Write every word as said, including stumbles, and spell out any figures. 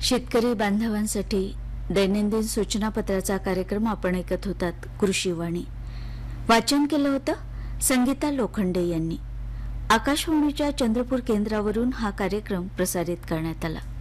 शेतकरी बांधवांसाठी दैनंदिन सूचनापत्राचा कार्यक्रम आपण ऐकत होतात. कृषीवाणी वाचन केलं होतं संगीता लोखंडे यांनी. आकाशवाणीच्या चंद्रपूर केंद्रावरून हा कार्यक्रम प्रसारित करण्यात आला.